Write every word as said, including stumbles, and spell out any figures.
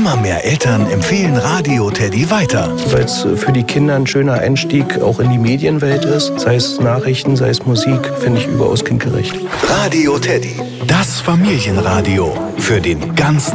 Immer mehr Eltern empfehlen Radio Teddy weiter. Weil es für die Kinder ein schöner Einstieg auch in die Medienwelt ist. Sei es Nachrichten, sei es Musik, finde ich überaus kindgerecht. Radio Teddy, das Familienradio für den ganzen